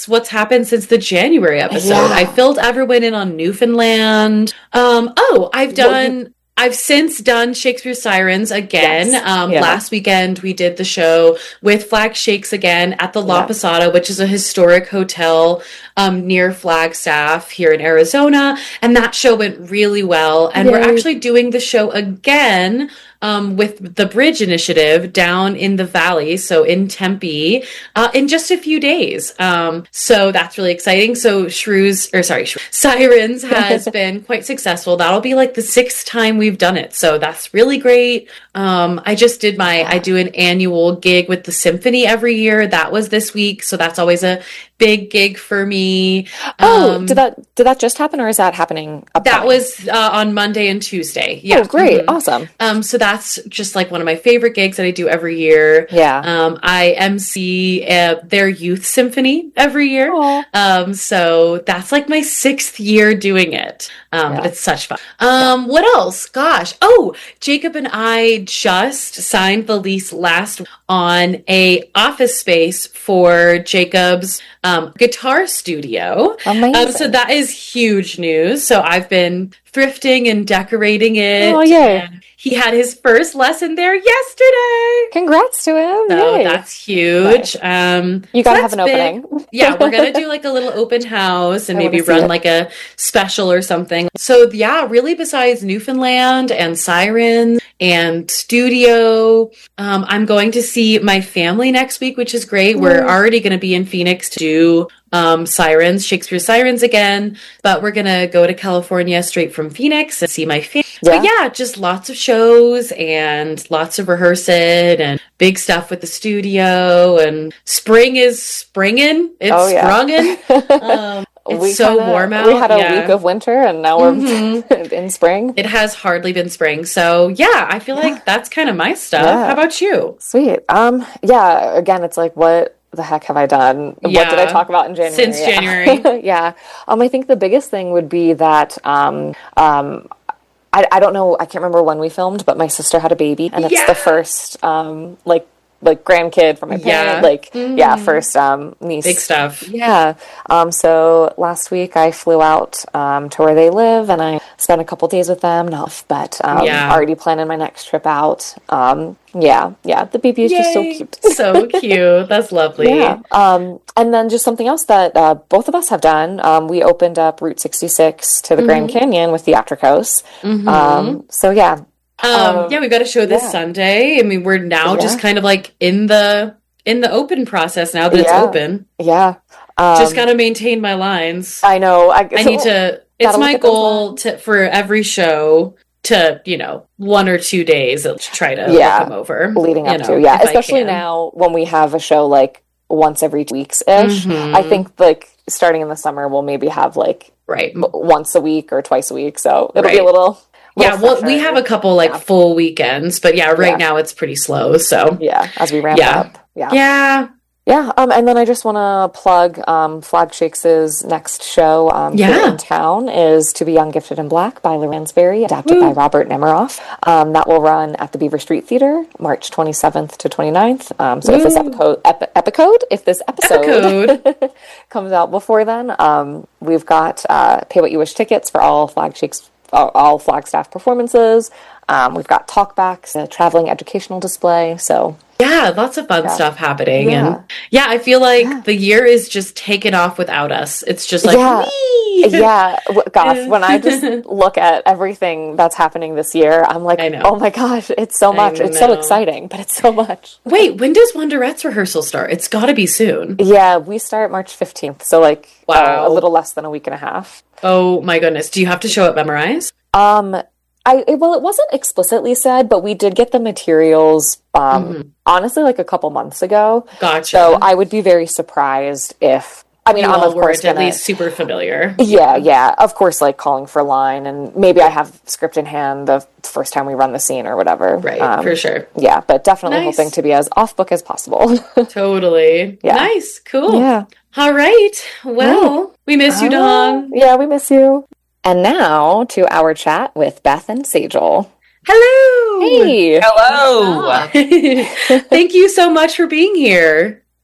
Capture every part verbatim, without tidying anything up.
that's what's happened since the January episode. Yeah. I filled everyone in on Newfoundland. Um, oh, I've done... Well, you- I've since done Shakespeare's Sirens again. Yes. Um, Yeah. Last weekend, we did the show with Flag Shakes again at the La Yeah. Posada, which is a historic hotel um, near Flagstaff here in Arizona. And that show went really well. And Yay. we're actually doing the show again um, with the Bridge Initiative down in the Valley, so in Tempe, uh, in just a few days. Um, so that's really exciting. So Shrews, or sorry, Shrews, Sirens has been quite successful. That'll be like the sixth time we've done it. So that's really great. Um, I just did my, I do an annual gig with the symphony every year. That was this week. So that's always a big gig for me. Oh, Um, did that did that just happen, or is that happening upcoming? that was uh, on Monday and Tuesday. Yeah. Oh, great. Mhm. Awesome. Um, so that's just like one of my favorite gigs that I do every year. Yeah. Um, I M C uh, their youth symphony every year. Aw. Um, so that's like my sixth year doing it. Um, Yeah. but it's such fun. Um, what else? Gosh. Oh, Jacob and I just signed the lease last on a office space for Jacob's um, guitar studio. Amazing. Um, so that is huge news. So I've been thrifting and decorating it. Oh, yay. And he had his first lesson there yesterday. Congrats to him. So Yay. that's huge. Um, You so gotta have that's an big. opening. Yeah, we're gonna do like a little open house and I maybe wanna see run it. like a special or something. So yeah, really besides Newfoundland and Sirens and studio, um, I'm going to see my family next week, which is great. We're Yay. already gonna be in Phoenix to do um, Sirens, Shakespeare Sirens again, but we're gonna go to California straight from Phoenix and see my family. Yeah. But yeah, just lots of shows and lots of rehearsing and big stuff with the studio, and spring is springing. It's Oh, yeah. sprunging. Um, it's We so kinda- warm out. We had a yeah. week of winter, and now we're Mhm. in spring. It has hardly been spring. So yeah, I feel like that's kind of my stuff. Yeah. How about you? Sweet. Um. Yeah. Again, it's like, what the heck have I done? What did I Yeah. talk about in January? Since Yeah. January. Yeah. Um. I think the biggest thing would be that. Um. Um. I, I don't know. I can't remember when we filmed, but my sister had a baby, and it's Yeah. the first um like like grandkid from my parent. Yeah. Like Mhm. yeah, first um niece. Big stuff. Yeah. Um, so last week I flew out um, to where they live, and I spent a couple days with them. Not, but um, Yeah. already planning my next trip out. Um, yeah, yeah. The baby is just so Yay. cute. So cute. That's lovely. Yeah. Um, and then just something else that uh, both of us have done. Um, we opened up Route sixty-six to the Grand Canyon with Theatricos. Mhm. Um, so yeah. Um, Um, yeah, we got a show this yeah. Sunday. I mean, we're now Yeah. just kind of like in the in the open process now that it's Yeah. open. Yeah. Um, Just gotta maintain my lines. I know. I, I need to. It's Gotta my look at those goal lines. to for every show to you know one or two days to try to Yeah. look them over leading you up know, to yeah, if I especially can. now when we have a show like once every two weeks ish. Mhm. I think like starting in the summer we'll maybe have like Right. m- once a week or twice a week, so it'll be a Right. little, Yeah. little Well, we fresher. have a couple like Yeah. full weekends, but yeah, right Yeah. now it's pretty slow. So yeah as we ramp Yeah. up. Yeah. yeah, Yeah, um, and then I just want to plug um, Flag Shakes' next show um, here Yeah. in town is To Be Young, Gifted, and Black by Lou Ransberry, adapted Woo. by Robert Nemiroff. Um, that will run at the Beaver Street Theater, March twenty-seventh to twenty-ninth. Um, so if this Woo. epico- ep- episode, if this episode Epicode. comes out before then, um, we've got uh, Pay What You Wish tickets for all Flag Shakes, all, all Flagstaff performances. Um, we've got talkbacks, a traveling educational display. So Yeah, lots of fun Yeah. stuff happening. Yeah. And yeah, I feel like Yeah. the year is just taken off without us. It's just like, Yeah. whee! yeah, w- gosh, when I just look at everything that's happening this year, I'm like, I know. oh my gosh, it's so much. It's so know. exciting, but it's so much. Wait, when does Wonderettes rehearsal start? It's got to be soon. Yeah, we start March fifteenth, so like uh, Wow. a little less than a week and a half. Oh my goodness. Do you have to show up memorized? Um, I it, well, it wasn't explicitly said, but we did get the materials. Um, Mm-hmm. honestly, like a couple months ago. Gotcha. So I would be very surprised if. I mean, you I'm all of course weren't at gonna, least super familiar. Yeah, yeah. Of course, like calling for line, and maybe I have script in hand the first time we run the scene or whatever. Right, Um, for sure. Yeah, but definitely Nice. hoping to be as off book as possible. Totally. Yeah. Nice. Cool. Yeah. All right. Well, we miss you, Dawn. Yeah, we miss you. And now to our chat with Beth and Sajal. Hello. Hey. Hello. Thank you so much for being here.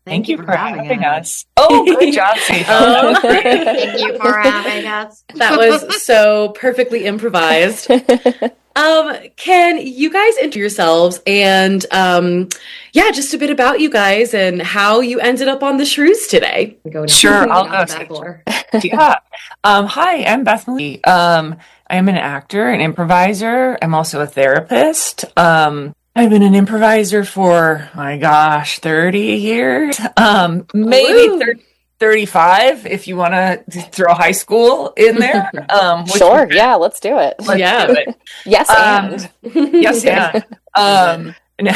Thank, Thank you, you for, for having, having us. us. Oh, good job, Sage. Oh, Thank you for having us. That was so perfectly improvised. Um, can you guys introduce yourselves and, um, yeah, just a bit about you guys and how you ended up on the Shrews today? Sure, I'll go. Yeah. Um, hi, I'm Beth Marie. Um, I'm an actor, an improviser. I'm also a therapist. Um, I've been an improviser for, my gosh, thirty years. Um, maybe thirty, thirty-five if you want to throw high school in there. Um, sure, yeah, let's do it. Let's yeah. do it. Yes, and. Um, yes, and. Um,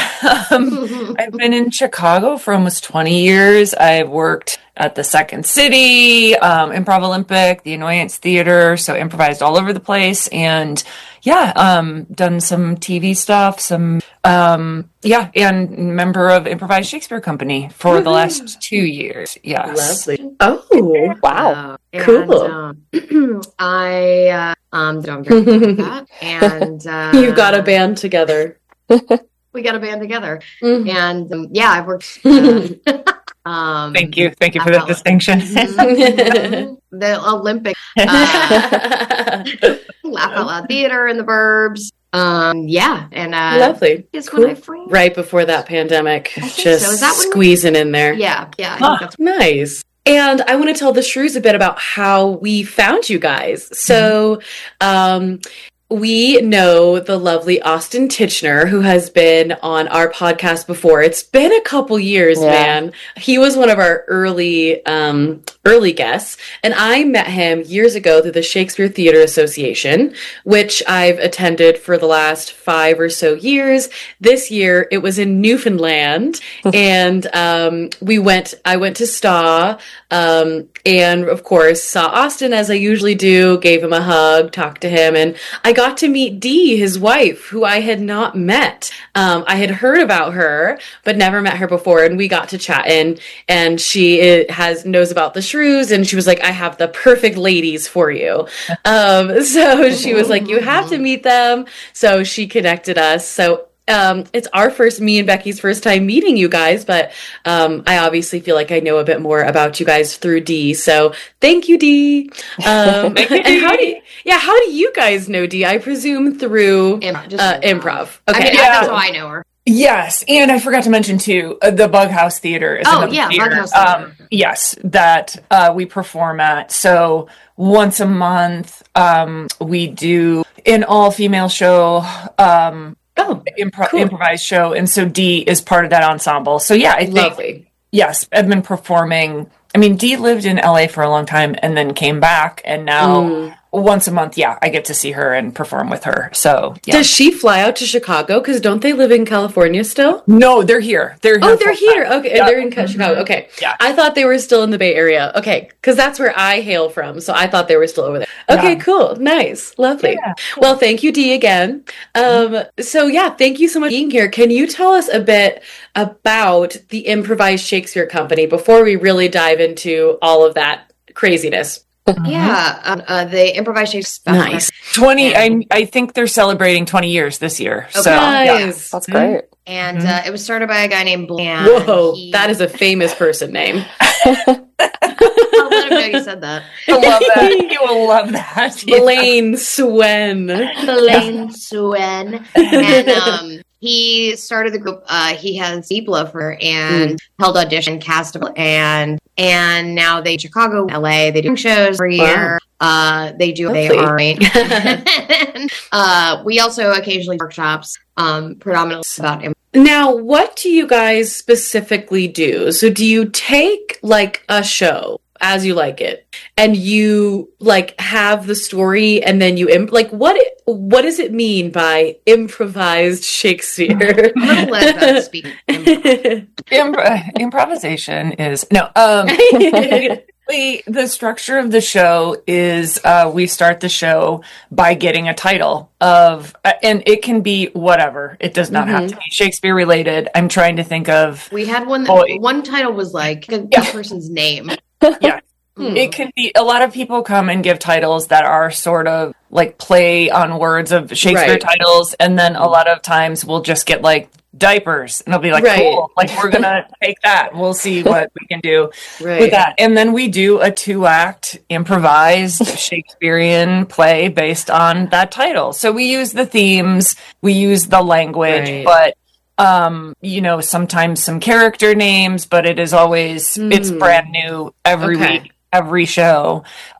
um, I've been in Chicago for almost twenty years. I've worked at the Second City, um, Improv Olympic, the Annoyance Theater, so improvised all over the place. And yeah, um, done some T V stuff, some, um, yeah, and member of Improvised Shakespeare Company for Woo-hoo. the last two years. Yes. Lovely. Oh, wow. Uh, cool. And, um, I, uh, um, I'm very good at that. And, uh, you've got a band together. We got a band together. Mm-hmm. And, um, yeah, I've worked, uh, Um, Thank you. Thank you for that distinction. The Olympic uh, Laugh Out Loud Theater in the Burbs. Um, yeah. And uh, lovely. Is cool. when I framed. Right before that pandemic. Just so. Is that squeezing we... in there. Yeah. Yeah. I huh. think that's nice. And I want to tell the Shrews a bit about how we found you guys. So, um, we know the lovely Austin Titchener, who has been on our podcast before. It's been a couple years, yeah. man. He was one of our early, um, early guests, and I met him years ago through the Shakespeare Theater Association, which I've attended for the last five or so years. This year, it was in Newfoundland, and um, we went. I went to S T A, um, and of course saw Austin as I usually do. Gave him a hug, talked to him, and I got to meet Dee, his wife, who I had not met. Um, I had heard about her, but never met her before. And we got to chatting, and she has knows about the Shrews, and she was like, I have the perfect ladies for you. Um, so she was like, you have to meet them. So she connected us. So Um, it's our first, me and Becky's first time meeting you guys, but um, I obviously feel like I know a bit more about you guys through Dee. So thank you, Dee. Um, thank you, and how do you, yeah, how do you guys know Dee? I presume through improv. Uh, improv. Okay, I mean, yeah. That's how I know her. Yes, and I forgot to mention too, uh, the Bughouse Theater is oh, another yeah, theater. Bughouse Theater. Um, yes, that uh, we perform at. So once a month, um, we do an all-female show. Um, Oh, impro- cool. improvised show, and so Dee is part of that ensemble. So yeah, I think lovely. Yes, I've been performing. I mean, Dee lived in L A for a long time and then came back, and now Mm. once a month, yeah, I get to see her and perform with her. So yeah. Does she fly out to Chicago? Because don't they live in California still? No, they're here. They're here Oh, they're full-time. here. Okay, Yeah. they're in Chicago. Okay, Yeah. I thought they were still in the Bay Area. Okay, because that's where I hail from. So I thought they were still over there. Okay, Yeah. cool, nice, lovely. Yeah. Well, thank you, Dee, again. Um, so yeah, thank you so much for being here. Can you tell us a bit about the Improvised Shakespeare Company before we really dive into all of that craziness? Mm-hmm. Yeah, um, uh, the Improvised Shakespeare. Nice. twenty, I, I think they're celebrating twenty years this year. Okay. So Nice. yeah. That's great. And Mm-hmm. uh, it was started by a guy named Blaine. Whoa, He- that is a famous person name. I'll let him know you said that. I love that. You will love that. Blaine Swen. Blaine Swen. And um, he started the group. Uh, he has deep love for her and Mm. held audition, cast, and and now they Chicago, L A. They do shows every Wow. year. Uh, they do. They Lovely. are. uh, we also occasionally workshops, um, predominantly about. Im- Now, what do you guys specifically do? So do you take like a show as you like it and you like have the story and then you imp- like what what does it mean by improvised Shakespeare? I'm gonna let Beth speak. Impro- improvisation is no. Um, we, the structure of the show is uh, we start the show by getting a title of, uh, and it can be whatever. It does not Mm-hmm. have to be Shakespeare related. I'm trying to think of. We had one. Boy. One title was like a Yeah. person's name. Yeah. Hmm. It can be a lot of people come and give titles that are sort of like play on words of Shakespeare Right. titles, and then a lot of times we'll just get like diapers. And I'll be like, Right. cool, like we're going to take that. We'll see what we can do Right. with that. And then we do a two act improvised Shakespearean play based on that title. So we use the themes, we use the language, Right. but um you know, sometimes some character names, but it is always it's Mm. brand new every Okay. week, every show.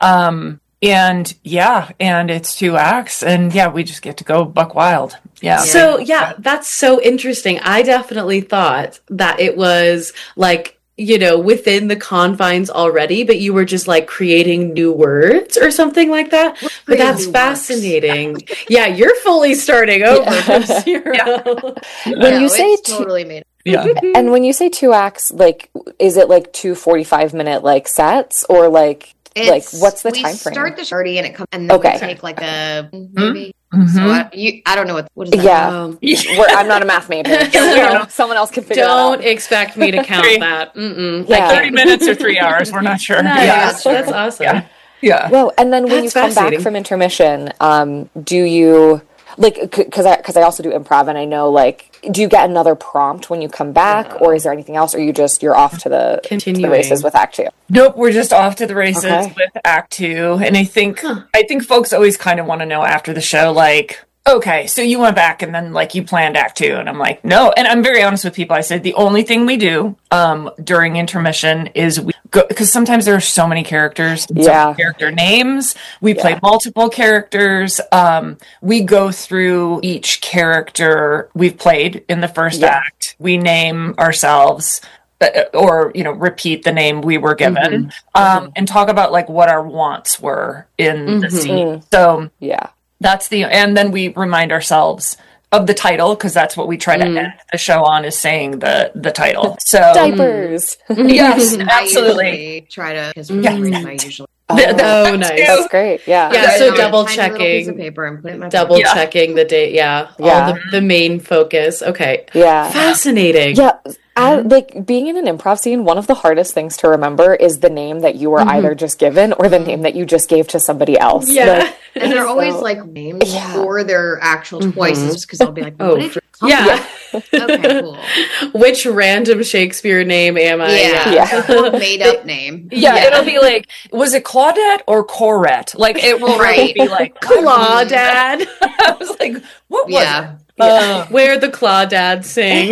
Um and yeah, and it's two acts, and yeah, we just get to go buck wild. Yeah. So yeah, that's so interesting. I definitely thought that it was like, you know, within the confines already, but you were just like creating new words or something like that. But creating that's new fascinating. Yeah, you're fully starting over Yeah. from zero. When No, you say it's two, totally made. yeah. and when you say two acts, like, is it like two forty-five minute like sets, or like like It's- what's the we time frame? start the thirty and it comes, and then Okay. we take like a maybe. Mhm. So I, you, I don't know what what is that? Yeah. Um, We're, I'm not a math major, so someone else can figure don't it out. expect me to count Three. that. Mm-mm. Yeah. thirty minutes or three hours, we're not sure. Nice. Yeah. That's, that's awesome. Yeah. Yeah. Well, and then when That's you come back fascinating. from intermission, um, do you like because I because I also do improv, and I know like do you get another prompt when you come back, or is there anything else, or you just you're off to the, to the Continuing. races with Act Two? Nope, we're just off to the races Okay. with Act Two, and I think I think folks always kind of want to know after the show, like, okay, so you went back and then like you planned Act Two, and I'm like, no, and I'm very honest with people. I said the only thing we do um, during intermission is we go because sometimes there are so many characters, and so Yeah. many character names. We play Yeah. multiple characters. Um, we go through each character we've played in the first Yeah. act. We name ourselves uh, or, you know, repeat the name we were given, um, and talk about like what our wants were in the scene. So Yeah, that's the, and then we remind ourselves of the title, because that's what we try to end the show on, is saying the the title. So diapers. yes, I absolutely. usually try to because Yeah. I usually The- the- Oh, nice. That's great. Yeah. Yeah, write so it on a double tiny little piece of checking. paper and put it in my Double Yeah. checking the date. Yeah. Yeah. All the, the main focus. Okay. Yeah. Fascinating. Yeah, I, like being in an improv scene, one of the hardest things to remember is the name that you were either just given or the name that you just gave to somebody else. Yeah. Like, And they're always So- like names Yeah. or their actual choices because I'll be like, Oh, what did you come yeah. with? Okay, cool. Which random Shakespeare name am I? Yeah. Yeah. Made up name. Yeah, it'll be like, was it Claudette or Corette? Like, it will really Right. be like, Claudad. I was like, what was Yeah. it? Uh, Where the Claudads sing.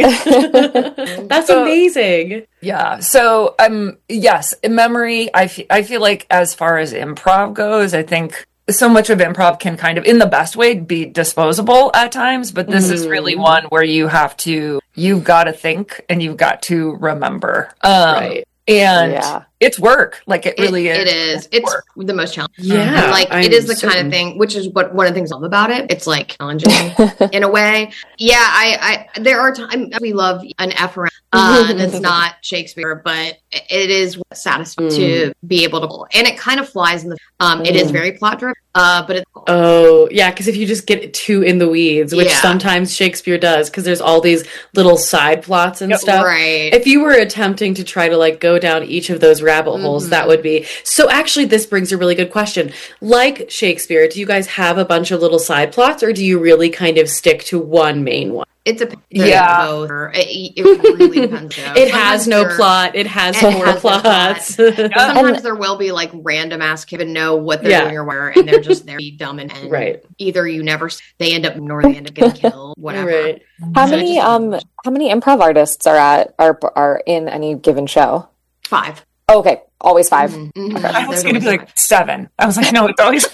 That's So- amazing. Yeah. So, um, yes, in memory, I fe- I feel like as far as improv goes, I think so much of improv can kind of, in the best way, be disposable at times, but this is really one where you have to, you've got to think and you've got to remember. Um, Right. And Yeah. it's work. Like, it really it, is. It is. It's work. the most challenging. Yeah, And like I'm it is the certain. kind of thing, which is what one of the things I love about it. It's like challenging in a way. Yeah, I, I there are times we love an F around uh, that's not Shakespeare, but it is satisfying to be able to, and it kind of flies in the. Um, it is very plot driven, uh, but it's Oh, yeah, because if you just get too in the weeds, which Yeah. sometimes Shakespeare does, because there's all these little side plots and stuff. right. If you were attempting to try to like go down each of those rabbit holes, that would be so. Actually, this brings a really good question. Like Shakespeare, do you guys have a bunch of little side plots, or do you really kind of stick to one main one? It's a Yeah. both, or it, it really depends. though. It has Sometimes no there- plot. It has It four has no plots. Sometimes there will be like random ass kids know what they're Yeah. doing or where, and they're just there, be dumb and, and Right. either you never s- they end up or they end up getting killed, whatever. Right. How So it many just- um how many improv artists are at are are in any given show? Five. Okay, always five. Mhm, mhm. I was There's going to be always like seven. I was like, no, it's always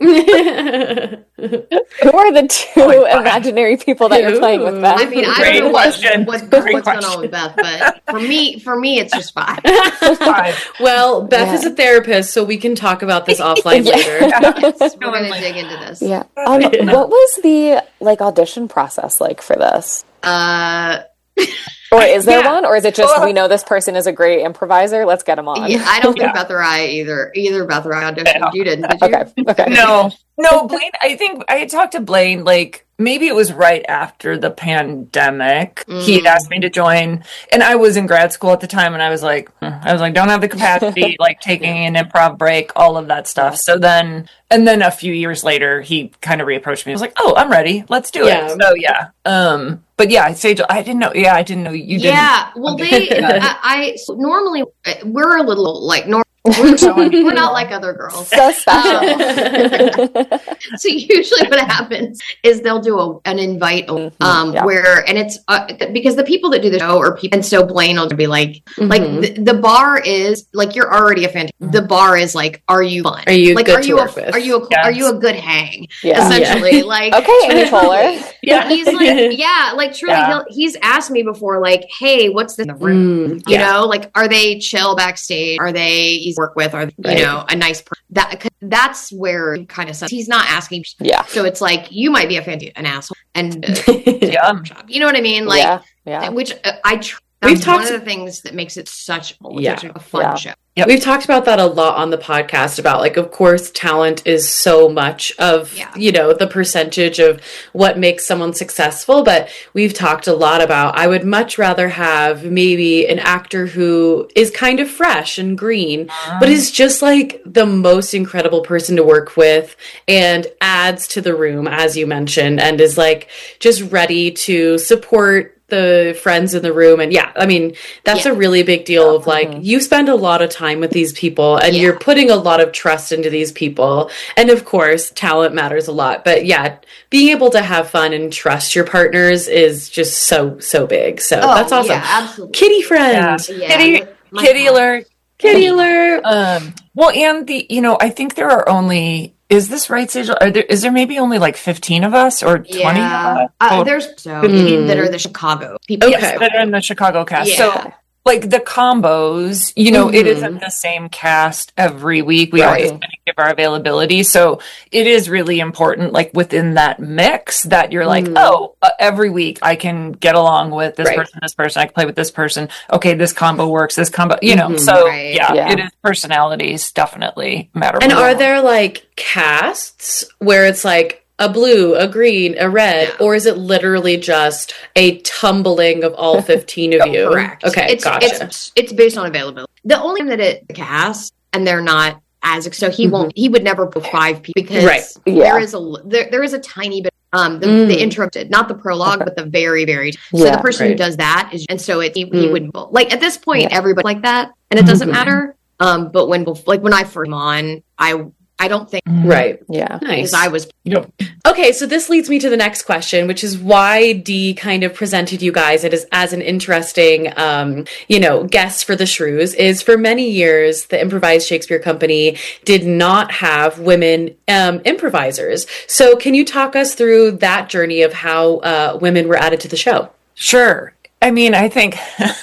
Who are the two Oh, five. imaginary people that you're playing with, Beth? I mean, I Great don't know what, question. what, Great what's going question. on with Beth, but for me, for me, it's just five. five. Well, Beth Yeah. is a therapist, so we can talk about this offline Yeah. later. Yes, we're going to dig into this. Yeah. Um, what was the like audition process like for this? Uh, Or is there Yeah. one? Or is it just Well- we know this person is a great improviser? Let's get him on. yeah, I don't think Yeah. Beth or I either. Either Beth or I auditioned. Yeah. You didn't, did you? Okay. Okay. No, No, Blaine, I think I had talked to Blaine, like, maybe it was right after the pandemic. Mm. He had asked me to join, and I was in grad school at the time, and I was like, I was like, don't have the capacity, like taking an improv break, all of that stuff. So then, and then a few years later, he kind of reapproached me. I was like, oh, I'm ready. Let's do yeah. it. So yeah. Um, but yeah, Sage, I didn't know. Yeah, I didn't know you didn't. Yeah. Well, they, I, I so normally we're a little like normal. We're, we're not like other girls. So special. Um, so usually what happens is they'll do a, an invite um, yeah. where, and it's uh, because the people that do the show are people, and so Blaine will be like, mm-hmm. like the, the bar is like, you're already a fan. Mm-hmm. The bar is like, are you fun? Are you like, good are to you work a, with? Are you a, yes. are you a good hang? Yeah. Essentially, Yeah. like, okay, Amy Poehler. Yeah. He's like, yeah, like truly, yeah. He'll, he's asked me before, like, hey, what's this in the room? Mm, you yeah. know, like, are they chill backstage? Are they easy to work with? Are they, right. you know, a nice person? That that's where he kind of says he's not asking. Yeah. So it's like you might be a fan, an asshole, and uh, yeah, you know what I mean? Like, yeah, yeah. Which uh, I. Tr- That's We've talked one of the things that makes it such, yeah. such a fun yeah. show. Yep. We've talked about that a lot on the podcast about, like, of course, talent is so much of, yeah. you know, the percentage of what makes someone successful. But we've talked a lot about, I would much rather have maybe an actor who is kind of fresh and green, uh-huh. but is just like the most incredible person to work with and adds to the room, as you mentioned, and is like just ready to support the friends in the room. And yeah, I mean, that's yeah. a really big deal of like, mm-hmm. you spend a lot of time with these people and yeah. you're putting a lot of trust into these people. And of course, talent matters a lot, but yeah, being able to have fun and trust your partners is just so, so big. So oh, that's awesome. Yeah, absolutely. Kitty friend. Yeah. Yeah. Kitty, Kitty alert. Kitty alert. Um, well, and the, you know, I think there are only, is this right, Sage? Are there, is there maybe only like fifteen of us or twenty? Yeah. Uh, oh. There's so mm. that are the Chicago people. Okay. Yes, that are in the Chicago cast. Yeah. So, like the combos, you know, mm-hmm. it isn't the same cast every week. We right. always kind of give our availability. So it is really important, like within that mix, that you're like, mm. oh, uh, every week I can get along with this right. person, this person. I can play with this person. Okay, this combo works. This combo, you know. Mm-hmm. So right. yeah, yeah, it is personalities definitely matter. And are there like casts where it's like a blue, a green, a red, yeah. or is it literally just a tumbling of all fifteen of you? Correct. Okay, it's, gotcha. It's, it's based on availability. The only thing that it cast, and they're not as, so he mm-hmm. won't, he would never put five people because right. yeah. there is a, there, there is a tiny bit, um, the, mm. the intro, not the prologue, but the very, very, so yeah, the person right. who does that is, and so it, he, mm. he would, like at this point, yeah. everybody like that, and it doesn't mm-hmm. matter. Um, but when, like when I first came on, I, I don't think right. Yeah. Nice. I was yep. Okay, so this leads me to the next question, which is why Dee kind of presented you guys as, as an interesting, um, you know, guest for the Shrews. Is for many years the Improvised Shakespeare Company did not have women um, improvisers. So can you talk us through that journey of how uh, women were added to the show? Sure. I mean, I think.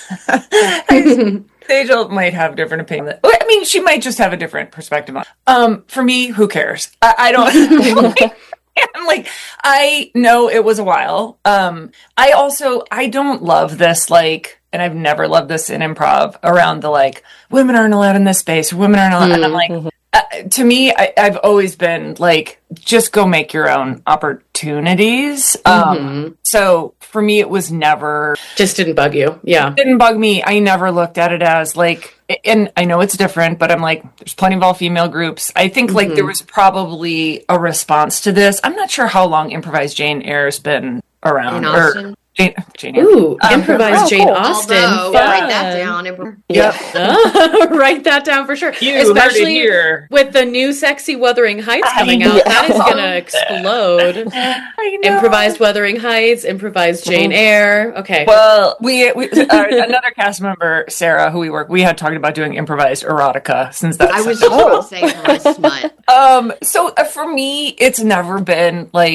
Sejal might have a different opinion. I mean, she might just have a different perspective on it. Um, for me, who cares? I, I don't. I'm like, I know it was a while. Um, I also, I don't love this, like, and I've never loved this in improv around the like, women aren't allowed in this space, women aren't allowed. Mm-hmm. And I'm like, uh, to me, I, I've always been like, just go make your own opportunities. Um, mm-hmm. So for me, it was never. Just didn't bug you. Yeah. Didn't bug me. I never looked at it as like, and I know it's different, but I'm like, there's plenty of all female groups. I think mm-hmm. like there was probably a response to this. I'm not sure how long Improvised Jane Eyre's been around. Or, Jane, Jane Eyre. Ooh, um, Improvised oh, Jane cool. Austen. Although, write that down. Yep. uh, write that down for sure. You Especially here. with the new sexy Wuthering Heights coming out. That is going to explode. Improvised Wuthering Heights, Improvised Jane Eyre. Okay. Well, we, we uh, another cast member, Sarah, who we work, we had talked about doing improvised erotica since that's. I was just going to say smut. Um, so uh, for me, it's never been like,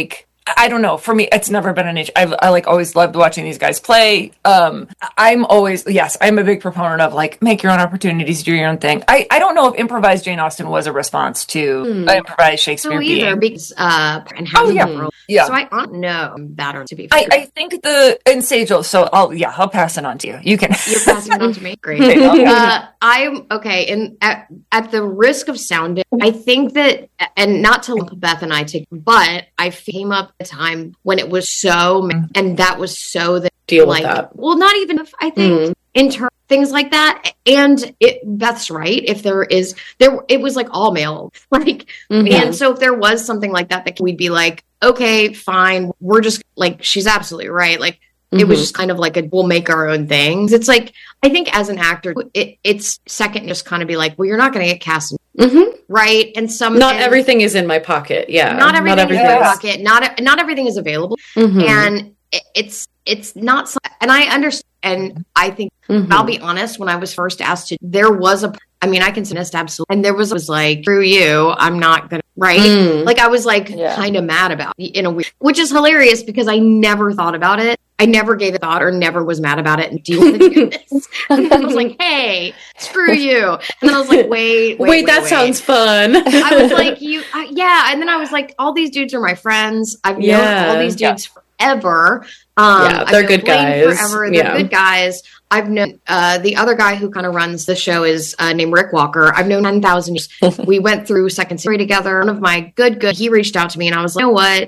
I don't know. For me, it's never been an issue. I've, I like always loved watching these guys play. Um, I'm always, yes, I'm a big proponent of like, make your own opportunities, do your own thing. I, I don't know if improvised Jane Austen was a response to hmm. uh, improvised Shakespeare no, either, being. because, uh, and how oh, yeah. yeah. So I don't know that or to be fair. I, I think the, and Sage, so I'll, yeah, I'll pass it on to you. You can. You're passing it on to me? Great. uh, I'm, okay, and at, at the risk of sounding, I think that, and not to lump Beth and I together, but I came up at a time when it was so, and that was so that deal like, with that. Well, not even if I think mm-hmm. in terms things like that, and it Beth's right. If there is there, it was like all male, like, mm-hmm. and so if there was something like that, that we'd be like, okay, fine, we're just like, she's absolutely right, like. It mm-hmm. was just kind of like a, we'll make our own things. It's like, I think as an actor, it, it's second just kind of be like, well, you're not going to get cast, mm-hmm. right? And some, not and everything is in my pocket. Yeah, not everything, not everything is in my pocket. Not not everything is available, mm-hmm. and it, it's it's not. And I understand, and I think mm-hmm. I'll be honest. When I was first asked to, there was a. I mean, I can say this absolutely, and there was was like, through you, I'm not gonna. Right? Mm. Like I was like yeah. kind of mad about it in a way, which is hilarious because I never thought about it. I never gave a thought or never was mad about it. And do you want to do this? And then I was like, hey, screw you. And then I was like, wait, wait, wait, wait that wait. sounds fun. I was like, you, I, yeah. And then I was like, all these dudes are my friends. I've known yeah. all these dudes yeah. forever. Um, yeah, they're I've good Blaine guys. Forever. They're yeah. good guys. I've known uh, the other guy who kind of runs the show is uh, named Rick Walker. I've known ten thousand years. We went through second series together. One of my good, good, he reached out to me and I was like, you know what?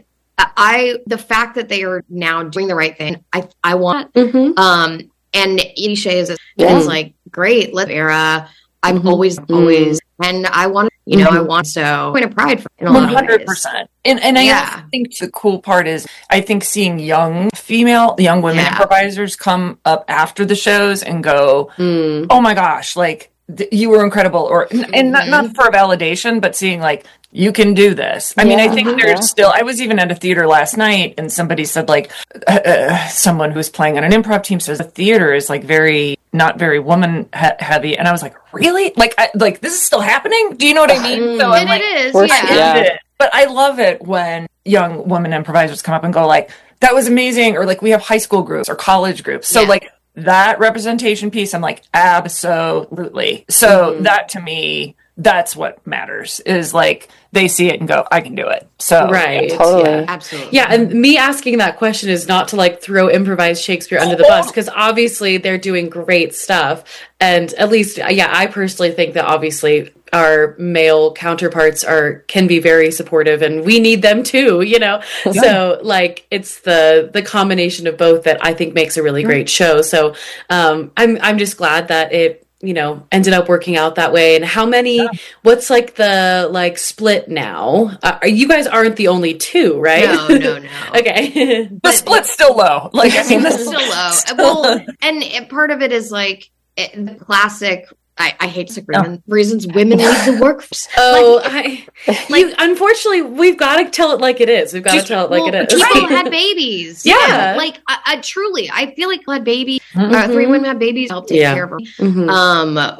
I, the fact that they are now doing the right thing, I, I want, mm-hmm. um, and Edie Shea is, yeah. is like, great, let's era. I'm mm-hmm. always, always, mm-hmm. and I want, you know, mm-hmm. I want so point of pride for in a one hundred percent. And and I yeah. also think the cool part is I think seeing young female, young women yeah. improvisers come up after the shows and go, mm. oh my gosh, like th- you were incredible, or and mm-hmm. not not for validation, but seeing like. You can do this. I yeah, mean, I think there's yeah. still, I was even at a theater last night and somebody said like, uh, uh, someone who's playing on an improv team says the theater is like very, not very woman he- heavy. And I was like, really? Like, I, like this is still happening? Do you know what I mean? So and like, it is, yeah. yeah. It. But I love it when young women improvisers come up and go like, that was amazing. Or like we have high school groups or college groups. So yeah. like that representation piece, I'm like, absolutely. So mm-hmm. that to me, that's what matters is like they see it and go, I can do it. So right. Yeah, totally. Yeah, absolutely. Yeah. And me asking that question is not to like throw improvised Shakespeare under the bus because obviously they're doing great stuff. And at least, yeah, I personally think that obviously our male counterparts are, can be very supportive and we need them too, you know? Yeah. So like, it's the, the combination of both that I think makes a really mm-hmm. great show. So, um, I'm, I'm just glad that it, you know, ended up working out that way. And how many, yeah. what's like the like split now? Uh, you guys aren't the only two, right? No, no, no. Okay. The split's still low. Like, I mean, it's still low. Still well, and it, part of it is like it, the classic, I, I hate sick reasons, oh. reasons women leave the workforce. Oh, like, I, like, you, unfortunately, we've got to tell it like it is. We've got to tell it like well, it is. People had babies. Yeah. yeah. Like, I, I truly, I feel like had babies, mm-hmm. uh, three women had babies, help take yeah. care of them. Mm-hmm. Um, uh,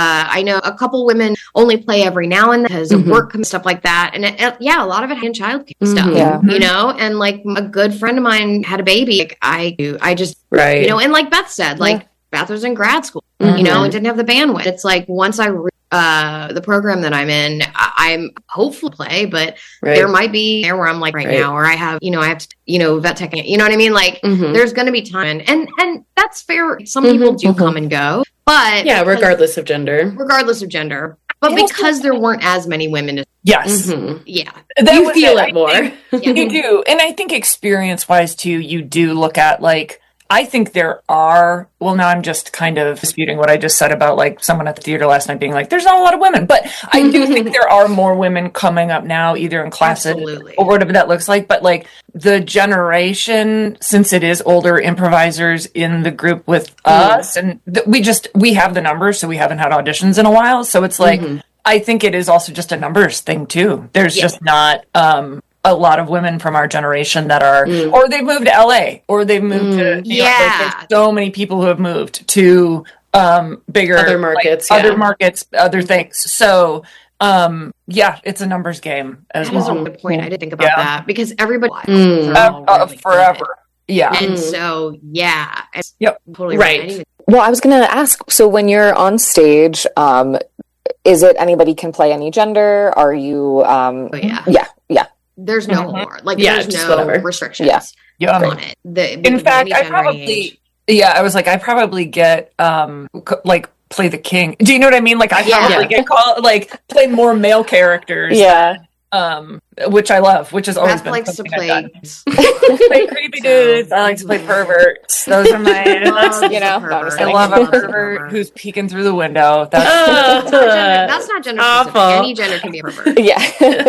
I know a couple women only play every now and then because mm-hmm. of work and stuff like that. And it, it, yeah, a lot of it had child care mm-hmm. stuff, yeah. you know? And like a good friend of mine had a baby. Like, I do, I just, right. you know, and like Beth said, like, yeah. Beth was in grad school, mm-hmm. you know, and didn't have the bandwidth. It's like once I re- uh the program that I'm in, I- I'm hopeful to play, but right. there might be there where I'm like right, right now, or I have, you know, I have to, you know, vet tech, you know what I mean? Like mm-hmm. there's going to be time, and and that's fair. Some mm-hmm. people do mm-hmm. come and go, but yeah, regardless of gender, regardless of gender. But it because there weren't as many women. Yes. Mm-hmm. Yeah. That you feel it, it more. Think, yeah. You do. And I think experience wise too, you do look at like, I think there are, well, now I'm just kind of disputing what I just said about like someone at the theater last night being like, there's not a lot of women, but I do think there are more women coming up now, either in classes Absolutely. or whatever that looks like. But like the generation, since it is older improvisers in the group with mm. us, and th- we just, we have the numbers, so we haven't had auditions in a while. So it's like, mm-hmm. I think it is also just a numbers thing too. There's yeah. just not, um, a lot of women from our generation that are, mm. or they've moved to L A, or they've moved mm. to, New York. yeah. Like, there's so many people who have moved to um, bigger other markets, like, yeah. other markets, other things. So Um, yeah, it's a numbers game as That is a well. good point. I didn't think about Yeah. that because everybody Mm. they're Uh, all uh, really good. forever. Yeah. And Mm. so, yeah. it's Yep. Totally Right. I didn't even- Well, I was going to ask, so when you're on stage, um, is it anybody can play any gender? Are you, um, oh, yeah. yeah, yeah, There's no Mhm. more. Like, Yeah, there's just no whatever. restrictions Yeah. Yeah. on it. The, In fact, any I gender, any probably, age. yeah, I was like, I probably get, um, c- like, play the king. Do you know what I mean? Like, I Yeah. probably get called, like, play more male characters. yeah. Um, which I love, which has always Beth been likes to something I've play. done. Play creepy dudes. I like to play perverts. Those are my. Loves You know, a pervert. no, I'm just I kidding. love a Loves pervert who's peeking through the window. That's Oh, That's not gender, that's not gender specific. awful. Any gender can be a pervert. Yeah.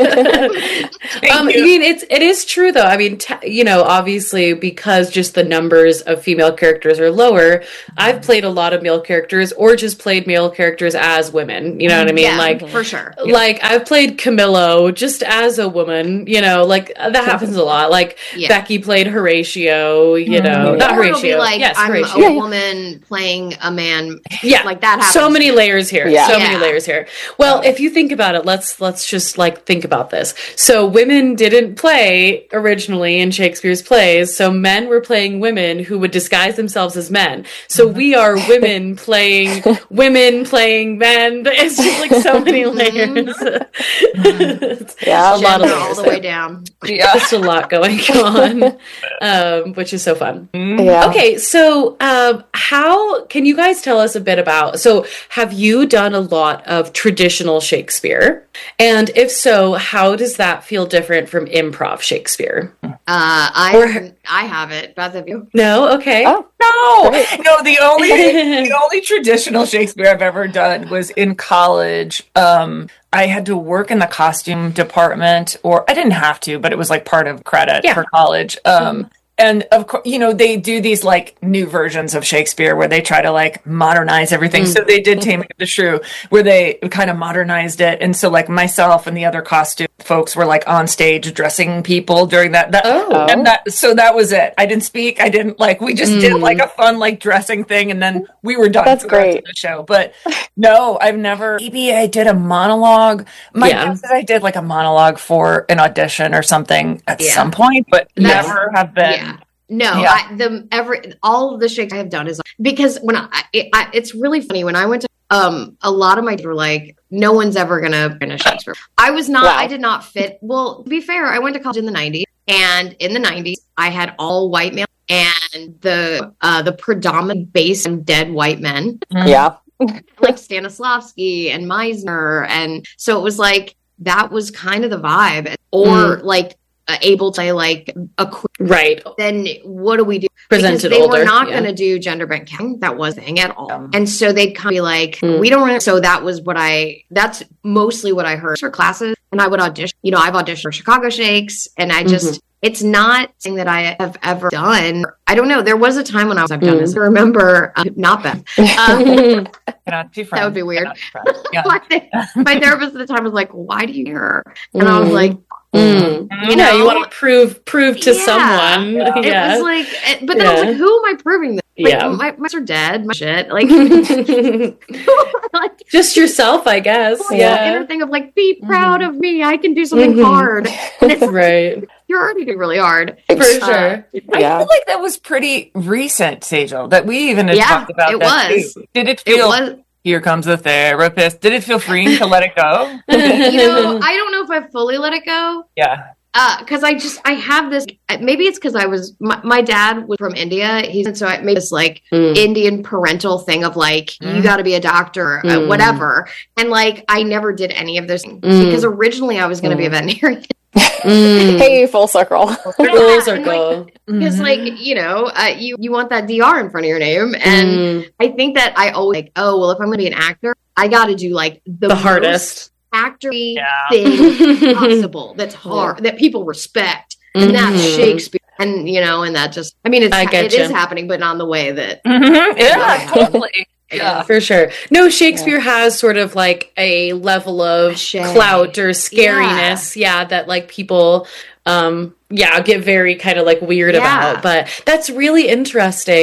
Thank um, you. I mean, it's it is true though. I mean, t- you know, obviously because just the numbers of female characters are lower, I've played a lot of male characters or just played male characters as women. You know what I mean? Yeah, Like, for sure. like I've played Camillo just as a woman. You know, like that happens a lot. Like Yeah. Becky played Horatio. You know, Mhm. not Or it'll be Horatio. like yes, I'm Horatio. a Yeah, yeah. woman playing a man. Yeah, Like that happens. so many layers here. Yeah. So Yeah. many layers here. Well, if you think about it, let's let's just like think about this. So women didn't play originally in Shakespeare's plays, so men were playing women who would disguise themselves as men. So we are women playing women playing men. It's just like so many layers. It's Yeah. a lot of Gender all layers the there. way down. Yeah. Just a lot going on, um, which is so fun. Yeah. Okay, so um, how can you guys tell us a bit about? So, have you done a lot of traditional Shakespeare? And if so, how does that feel different from improv Shakespeare? Uh, I Or- I have it. Both of you. No, okay. Oh, No, Great. no. The only the only traditional Shakespeare I've ever done was in college. Um, I had to work in the costume department, or I didn't have to, but it was like part of credit Yeah. for college. Um, and of course, you know, they do these like new versions of Shakespeare where they try to like modernize everything. So they did Taming of the Shrew, where they kind of modernized it. And so like myself and the other costume folks were like on stage dressing people during that. that Oh. and that so that was it. I didn't speak. I didn't like. We just did like a fun like dressing thing, and then we were done. That's for the rest of great. The show, but no, I've never. Maybe I did a monologue. My Yeah. guess is I did like a monologue for an audition or something at Yeah. some point, but That's- never have been. Yeah. No, Yeah. I, the every all of the shakes I have done is because when I, it, I it's really funny when I went to um a lot of my were like no one's ever gonna finish Shakespeare. I was not. Wow. I did not fit. Well, to be fair, I went to college in the nineties, and in the nineties I had all white male, and the uh the predominant base on dead white men yeah. like Stanislavski and Meisner, and so it was like that was kind of the vibe, or like uh, able to play like a queen. Right. Then what do we do? Presented because they older. were not yeah. going to do gender bent counting. That was a thing at all. Um, And so they'd kind of be like, Mm. we don't really. So that was what I, that's mostly what I heard for classes. And I would audition, you know, I've auditioned for Chicago Shakes, and I just, Mm-hmm. it's not something that I have ever done. I don't know. There was a time when I was, I've done Mm. this. I remember, uh, not Beth. Um, Cannot be friends. That would be weird. Cannot be friends. Yeah. my, my therapist at the time was like, why do you care? And I was Mm. like, Mm. you Yeah, you know? want to prove prove to Yeah. someone. Yeah. It Yeah. was like, it- but then I was Yeah. like, who am I proving this? Like, Yeah. my mice are dead. My shit. Like, like Just yourself, I guess. the Yeah. inner thing of like, be proud of me. I can do something Mhm. hard. And it's Right. you're already doing really hard. For It's- sure. I Yeah. feel like that was pretty recent, Sejal, that we even had Yeah, talked about it that was. too. Did it It feel, was, here comes the therapist, did it feel freeing to let it go? you know, I don't know if I fully let it go. Yeah. Uh, cause I just, I have this, maybe it's cause I was, my, my dad was from India. He's, and so I made this like Mm. Indian parental thing of like, you Mm. gotta be a doctor, uh, Mm. whatever. And like, I never did any of those things Mm. because originally I was gonna be a veterinarian. Mm. Hey, full circle. Full and, circle. Because Mhm. like, you know, uh, you, you want that D R in front of your name. And Mm. I think that I always like, oh, well, if I'm gonna be an actor, I gotta do like the, The most hardest. actory Yeah. thing possible that's hard, that people respect. And that's Mhm. Shakespeare. And, you know, and that just, I mean, it's, I get it is you. happening, but not in the way that, Mhm. Yeah, Yeah. totally. Yeah. For sure. No, Shakespeare has sort of like a level of Cachet. clout or scariness, yeah, that like people um yeah, get very kind of like weird Yeah. about. But that's really interesting.